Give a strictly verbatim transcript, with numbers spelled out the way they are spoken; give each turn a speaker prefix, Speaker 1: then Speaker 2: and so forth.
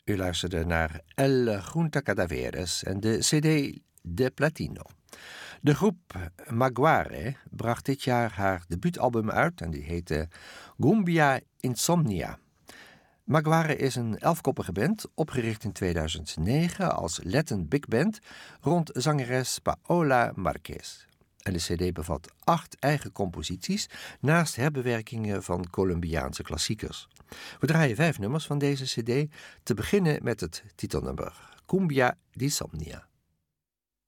Speaker 1: U luisterde naar El Junta Cadaveres en de cd De Platino. De groep Maguare bracht dit jaar haar debuutalbum uit en die heette Gumbia Insomnia. Maguare is een elfkoppige band, opgericht in tweeduizend negen als Latin Big Band rond zangeres Paola Marquez. En de cd bevat acht eigen composities, naast herbewerkingen van Colombiaanse klassiekers. We draaien vijf nummers van deze cd, te beginnen met het titelnummer Cumbia d'Insomnia.